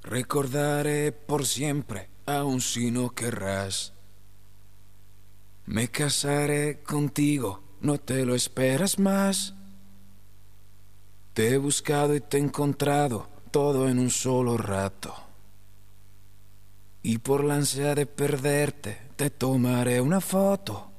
Recordaré por siempre, aun si no querrás. Me casaré contigo, no te lo esperas más. Te he buscado y te he encontrado, todo en un solo rato. Y por la ansia de perderte, te tomaré una foto.